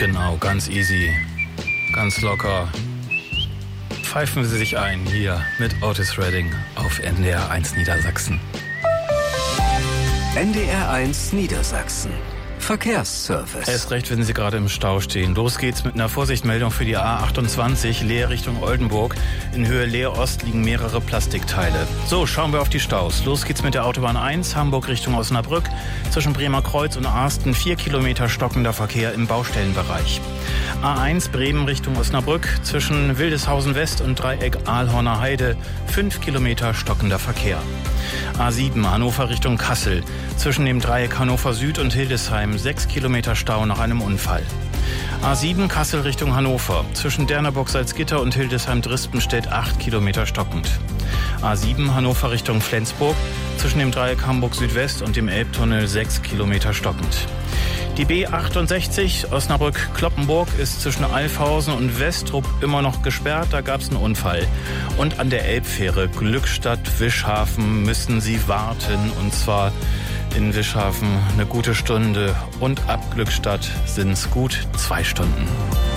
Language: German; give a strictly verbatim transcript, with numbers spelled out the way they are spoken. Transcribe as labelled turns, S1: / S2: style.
S1: Genau, ganz easy, ganz locker. Pfeifen Sie sich ein hier mit Otis Redding auf N D R eins Niedersachsen.
S2: N D R eins Niedersachsen. Verkehrsservice.
S1: Erst recht, wenn Sie gerade im Stau stehen. Los geht's mit einer Vorsichtmeldung für die A achtundzwanzig, Leer Richtung Oldenburg. In Höhe Leer Ost liegen mehrere Plastikteile. So, schauen wir auf die Staus. Los geht's mit der Autobahn eins, Hamburg Richtung Osnabrück. Zwischen Bremer Kreuz und Arsten vier Kilometer stockender Verkehr im Baustellenbereich. A eins Bremen Richtung Osnabrück. Zwischen Wildeshausen West und Dreieck Aalhorner Heide fünf Kilometer stockender Verkehr. A sieben Hannover Richtung Kassel. Zwischen dem Dreieck Hannover Süd und Hildesheim sechs Kilometer Stau nach einem Unfall. A sieben Kassel Richtung Hannover. Zwischen Derneburg-Salzgitter und Hildesheim-Drispenstedt acht Kilometer stockend. A sieben Hannover Richtung Flensburg. Zwischen dem Dreieck Hamburg Südwest und dem Elbtunnel sechs Kilometer stockend. Die B achtundsechzig Osnabrück-Kloppenburg ist zwischen Alfhausen und Westrup immer noch gesperrt. Da gab es einen Unfall. Und an der Elbfähre Glückstadt-Wischhafen müssen Sie warten. Und zwar in Wischhafen eine gute Stunde. Und ab Glückstadt sind es gut zwei Stunden.